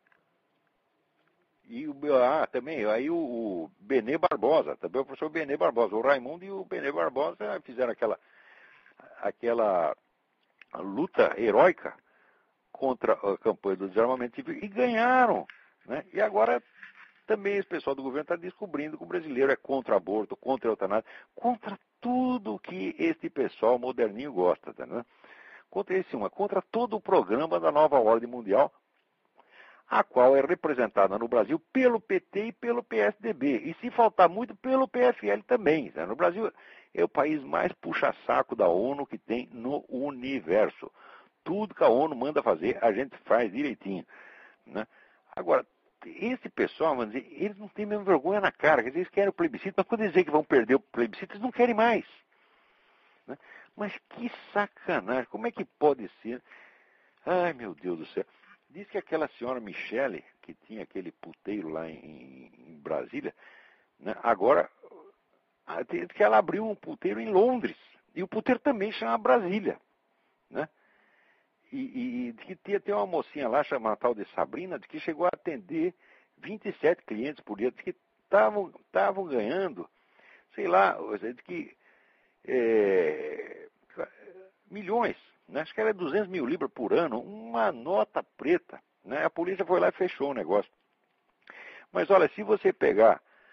S1: E o, ah, também, aí o, o Benê Barbosa, também o professor Benê Barbosa, o Raimundo e o Benê Barbosa fizeram aquela, aquela luta heróica contra a campanha do desarmamento civil e ganharam. Né? E agora também esse pessoal do governo está descobrindo que o brasileiro é contra aborto, contra a eutanásia, contra tudo que este pessoal moderninho gosta. Tá, né? Contra esse uma, contra todo o programa da nova ordem mundial, a qual é representada no Brasil pelo P T e pelo P S D B. E se faltar muito, pelo P F L também. Tá? No Brasil é o país mais puxa-saco da ONU que tem no universo. Tudo que a ONU manda fazer, a gente faz direitinho. Né? Agora, esse pessoal, vamos dizer, eles não têm mesmo vergonha na cara. Quer dizer, eles querem o plebiscito, mas quando eles dizem que vão perder o plebiscito, eles não querem mais. Né? Mas que sacanagem, como é que pode ser? Ai, meu Deus do céu. Diz que aquela senhora Michele, que tinha aquele puteiro lá em, em Brasília, né, agora, que ela abriu um puteiro em Londres. E o puteiro também chama Brasília. Né? E, e que tinha, tem uma mocinha lá, chamada tal de Sabrina, que chegou a atender vinte e sete clientes por dia, que estavam ganhando, sei lá, de que é, milhões, né? Acho que era duzentos mil libras por ano, uma nota preta. Né? A polícia foi lá e fechou o negócio. Mas olha, se você pegar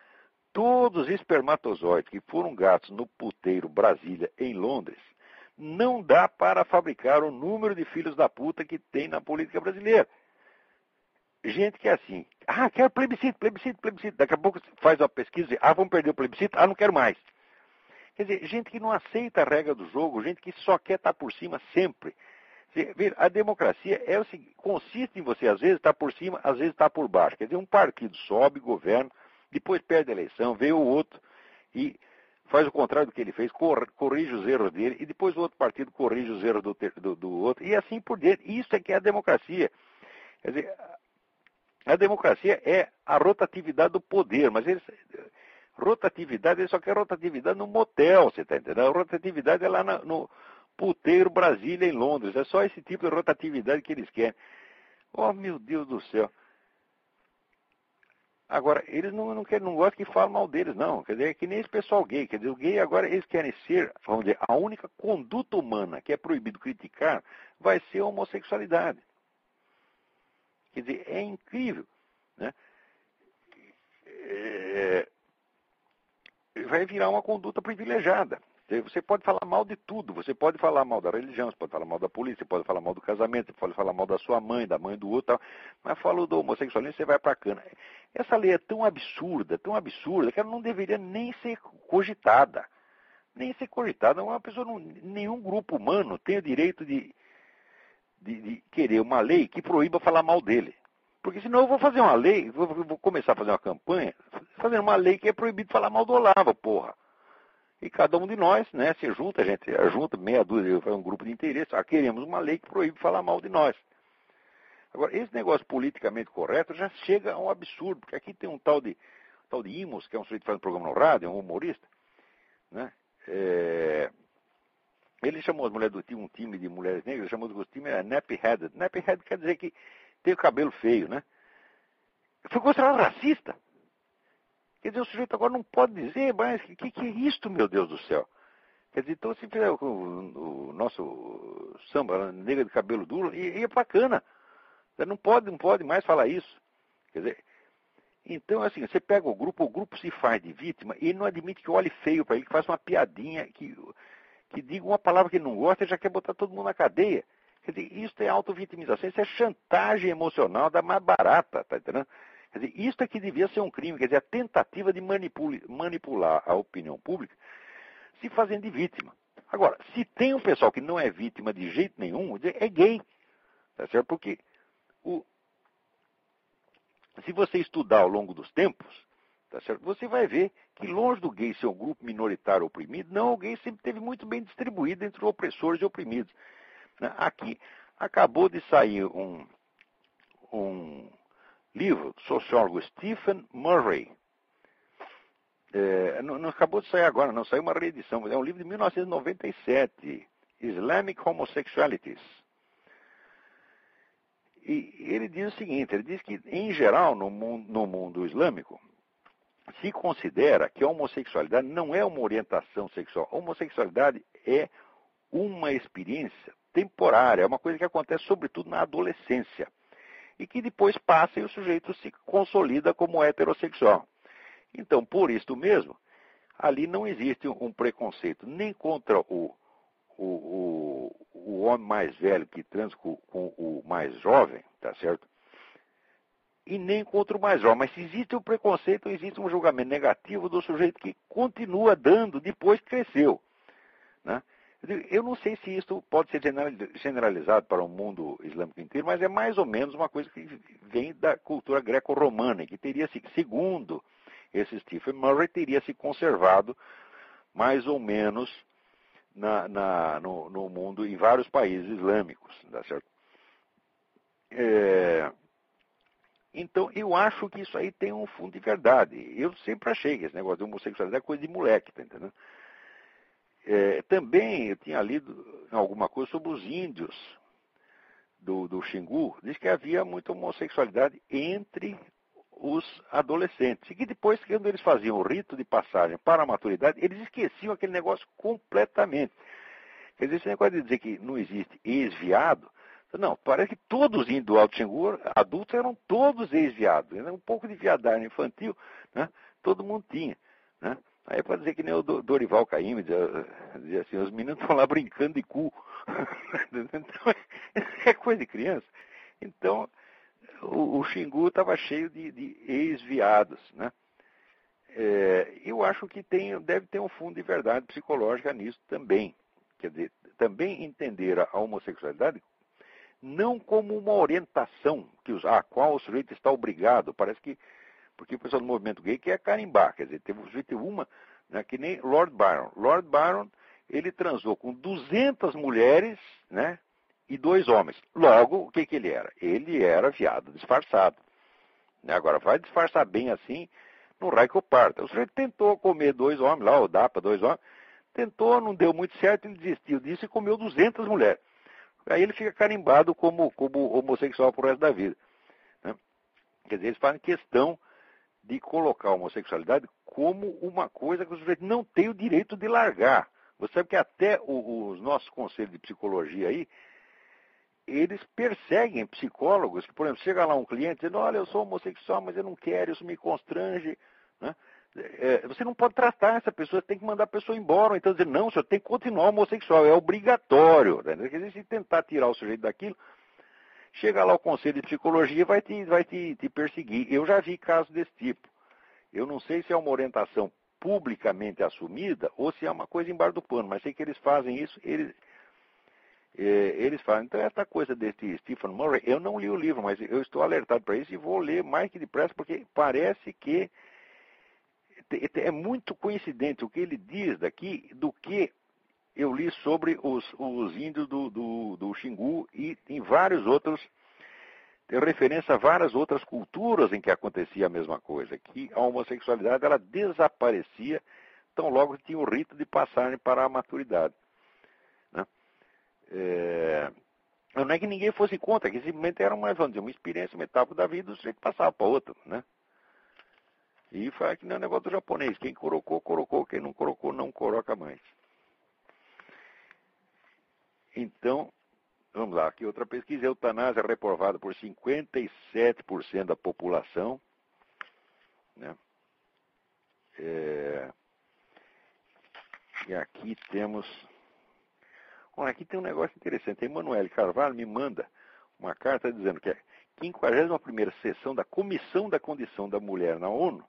S1: todos os espermatozoides que foram gastos no puteiro Brasília, em Londres, não dá para fabricar o número de filhos da puta que tem na política brasileira. Gente que é assim, ah, quero plebiscito, plebiscito, plebiscito. Daqui a pouco faz uma pesquisa, ah, vamos perder o plebiscito, ah, não quero mais. Quer dizer, gente que não aceita a regra do jogo, gente que só quer estar por cima sempre. A democracia é o seguinte, consiste em você, às vezes, estar por cima, às vezes, estar por baixo. Quer dizer, um partido sobe, governa, depois perde a eleição, vê o outro e faz o contrário do que ele fez, corrige os erros dele, e depois o outro partido corrige os erros do, do, do outro, e assim por diante. Isso é que é a democracia. Quer dizer, a democracia é a rotatividade do poder, mas eles, rotatividade, eles só querem rotatividade no motel, você está entendendo? A rotatividade é lá na, no puteiro Brasília, em Londres. É só esse tipo de rotatividade que eles querem. Oh, meu Deus do céu. Agora, eles não, não, querem, não gostam que falem mal deles, não. Quer dizer, é que nem esse pessoal gay. Quer dizer, o gay agora, eles querem ser, vamos dizer, a única conduta humana que é proibido criticar vai ser a homossexualidade. Quer dizer, é incrível, né? É, vai virar uma conduta privilegiada. Você pode falar mal de tudo. Você pode falar mal da religião, você pode falar mal da polícia, você pode falar mal do casamento, você pode falar mal da sua mãe, da mãe do outro, tal. Mas falou do homossexualismo, você vai para a cana. Essa lei é tão absurda, tão absurda, que ela não deveria nem ser cogitada. Nem ser cogitada. Uma pessoa, não, nenhum grupo humano tem o direito de, de, de querer uma lei que proíba falar mal dele. Porque senão eu vou fazer uma lei, vou, vou começar a fazer uma campanha, fazendo uma lei que é proibido falar mal do Olavo, porra. E cada um de nós, né, se junta, a gente junta meia dúzia, faz um grupo de interesse, ah, queremos uma lei que proíbe falar mal de nós. Agora, esse negócio politicamente correto já chega a um absurdo, porque aqui tem um tal de, tal de Imos, que é um sujeito que faz um programa no rádio, é um humorista, né, é, ele chamou as mulheres do time, um time de mulheres negras, chamou o time é nappy-headed. Nappy-headed quer dizer que tem o cabelo feio, né? Foi considerado racista. Quer dizer, o sujeito agora não pode dizer, mas o que, que é isto, meu Deus do céu? Quer dizer, então se fizer o, o, o nosso samba, negra de cabelo duro, ia bacana. Você não pode, não pode mais falar isso. Quer dizer, então assim, você pega o grupo, o grupo se faz de vítima e ele não admite que olhe feio para ele, que faça uma piadinha, que, que diga uma palavra que ele não gosta e já quer botar todo mundo na cadeia. Quer dizer, isso é auto-vitimização, isso é chantagem emocional da mais barata, tá entendendo? Quer dizer, isso é que devia ser um crime, quer dizer, a tentativa de manipular a opinião pública se fazendo de vítima. Agora, se tem um pessoal que não é vítima de jeito nenhum, é gay, tá certo? Porque o, se você estudar ao longo dos tempos, tá certo? Você vai ver que longe do gay ser um grupo minoritário oprimido, não, o gay sempre teve muito bem distribuído entre opressores e oprimidos. Aqui acabou de sair um, um livro do sociólogo Stephen Murray. É, não, não acabou de sair agora, não, saiu uma reedição. É um livro de mil novecentos e noventa e sete, Islamic Homosexualities. E ele diz o seguinte, ele diz que, em geral, no mundo, no mundo islâmico, se considera que a homossexualidade não é uma orientação sexual. A homossexualidade é uma experiência temporária, é uma coisa que acontece sobretudo na adolescência. E que depois passa e o sujeito se consolida como heterossexual. Então, por isso mesmo, ali não existe um preconceito nem contra o, o, o, o homem mais velho que transa com, com o mais jovem, tá certo? E nem contra o mais jovem. Mas se existe um preconceito, existe um julgamento negativo do sujeito que continua dando depois que cresceu, né? Eu não sei se isso pode ser generalizado para o mundo islâmico inteiro, mas é mais ou menos uma coisa que vem da cultura greco-romana, que teria, segundo esse Stephen Murray, teria se conservado mais ou menos na, na, no, no mundo, em vários países islâmicos, tá certo? É, então, eu acho que isso aí tem um fundo de verdade. Eu sempre achei que esse negócio de homossexualidade é coisa de moleque, tá entendendo? É, também eu tinha lido alguma coisa sobre os índios do, do Xingu, diz que havia muita homossexualidade entre os adolescentes. E que depois, quando eles faziam o rito de passagem para a maturidade, eles esqueciam aquele negócio completamente. Quer dizer, esse negócio de dizer que não existe ex-viado, não, parece que todos os índios do Alto Xingu, adultos, eram todos ex-viados. Um pouco de viadagem infantil, né? todo mundo tinha, né? Aí pode dizer que nem o Dorival Caymmi, dizia, dizia assim, os meninos estão lá brincando de cu. Então, é coisa de criança. Então, o, o Xingu estava cheio de, de ex-viados, né? É, eu acho que tem, deve ter um fundo de verdade psicológica nisso também. Quer dizer, também entender a homossexualidade não como uma orientação que os, a qual o sujeito está obrigado. Parece que, porque o pessoal do movimento gay quer carimbar, quer dizer, teve o sujeito uma, né, que nem Lord Byron. Lord Byron, ele transou com duzentas mulheres, né, e dois homens. Logo, o que, que ele era? Ele era viado disfarçado. Né? Agora, vai disfarçar bem assim, no raio que eu parto. O sujeito tentou comer dois homens lá, ou dá para dois homens, tentou, não deu muito certo, ele desistiu disso e comeu duzentas mulheres. Aí ele fica carimbado como, como homossexual pro resto da vida. Né? Quer dizer, eles fazem questão de colocar a homossexualidade como uma coisa que o sujeito não tem o direito de largar. Você sabe que até o, os nossos conselhos de psicologia aí, eles perseguem psicólogos, que, por exemplo, chega lá um cliente dizendo, olha, eu sou homossexual, mas eu não quero, isso me constrange. Né? É, você não pode tratar essa pessoa, você tem que mandar a pessoa embora. Ou então dizer, não, o senhor tem que continuar homossexual, é obrigatório. Né? Quer dizer, se tentar tirar o sujeito daquilo, chega lá o conselho de psicologia e vai te, vai te, te perseguir. Eu já vi casos desse tipo. Eu não sei se é uma orientação publicamente assumida ou se é uma coisa embaixo do pano, mas sei que eles fazem isso, eles, é, eles fazem. Então, essa coisa desse Stephen Murray, eu não li o livro, mas eu estou alertado para isso e vou ler mais que depressa, porque parece que é muito coincidente o que ele diz daqui do que eu li sobre os, os índios do, do, do Xingu e em vários outros, tem referência a várias outras culturas em que acontecia a mesma coisa, que a homossexualidade ela desaparecia tão logo que tinha o rito de passagem para a maturidade. Né? É, não é que ninguém fosse contra, que simplesmente era uma, vamos dizer, uma experiência, uma etapa da vida, o sujeito passava para outra, né? E faz que nem o negócio do japonês. Quem colocou, colocou. Quem não colocou, não coloca mais. Então, vamos lá. Aqui outra pesquisa. A eutanásia é reprovada por cinquenta e sete por cento da população. Né? É... E aqui temos... Olha, aqui tem um negócio interessante. A Emanuele Carvalho me manda uma carta dizendo que a quinquagésima primeira sessão da Comissão da Condição da Mulher na ONU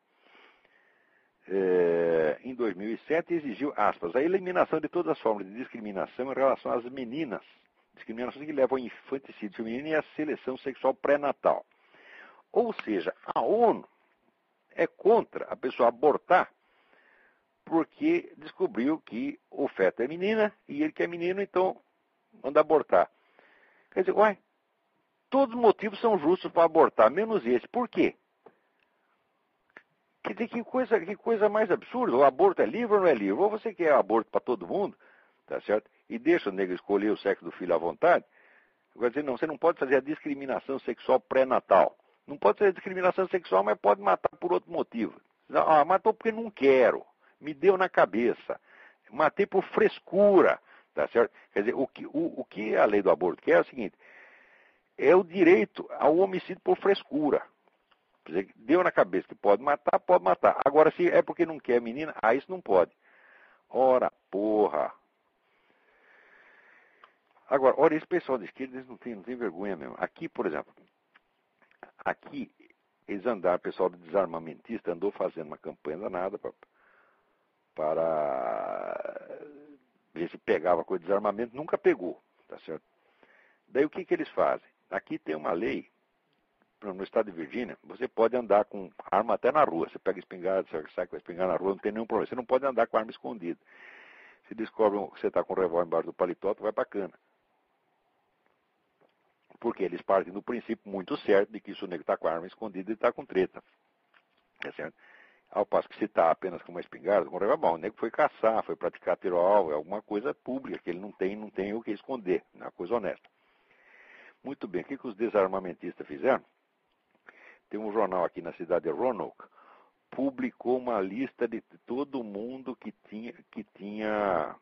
S1: É, em dois mil e sete, exigiu, aspas, a eliminação de todas as formas de discriminação em relação às meninas, discriminações que levam ao infanticídio feminino e à seleção sexual pré-natal. Ou seja, a ONU é contra a pessoa abortar porque descobriu que o feto é menina e ele que é menino, então manda abortar. Quer dizer, uai, todos os motivos são justos para abortar, menos esse. Por quê? Quer dizer, que coisa, que coisa mais absurda. O aborto é livre ou não é livre? Ou você quer aborto para todo mundo, tá certo? E deixa o negro escolher o sexo do filho à vontade. Quer dizer, não, você não pode fazer a discriminação sexual pré-natal. Não pode fazer a discriminação sexual, mas pode matar por outro motivo. Ah, matou porque não quero. Me deu na cabeça. Matei por frescura, tá certo? Quer dizer, o que, o, o que a lei do aborto quer é o seguinte, é o direito ao homicídio por frescura. Deu na cabeça que pode matar, pode matar. Agora, se é porque não quer menina, ah, isso não pode. Ora, porra. Agora, olha, esse pessoal de esquerda, eles não tem, não tem vergonha mesmo. Aqui, por exemplo, aqui, eles andaram, o pessoal do desarmamentista andou fazendo uma campanha danada pra, para ver se pegava coisa de desarmamento, nunca pegou, tá certo? Daí o que, que eles fazem? Aqui tem uma lei, no estado de Virgínia, você pode andar com arma até na rua. Você pega espingarda, você sai com a espingarda na rua, não tem nenhum problema. Você não pode andar com arma escondida. Se descobrem que você está com o revólver embaixo do paletó, tu vai para a cana. Porque eles partem do princípio muito certo de que se o negro está com a arma escondida, ele está com treta. É certo? Ao passo que se está apenas com uma espingarda, com um revólver, bom, o negro foi caçar, foi praticar tiro ao alvo, é alguma coisa pública, que ele não tem, não tem o que esconder, é uma coisa honesta. Muito bem, o que, que os desarmamentistas fizeram? Tem um jornal aqui na cidade de Roanoke, publicou uma lista de todo mundo que tinha, que tinha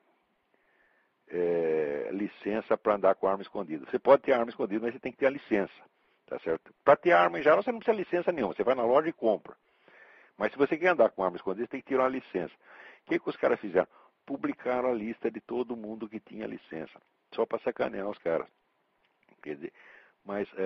S1: é, licença para andar com arma escondida. Você pode ter arma escondida, mas você tem que ter a licença, tá certo? Para ter arma em geral, você não precisa de licença nenhuma, você vai na loja e compra. Mas se você quer andar com arma escondida, você tem que tirar uma licença. O que, que os caras fizeram? Publicaram a lista de todo mundo que tinha licença. Só para sacanear os caras. Quer dizer, mas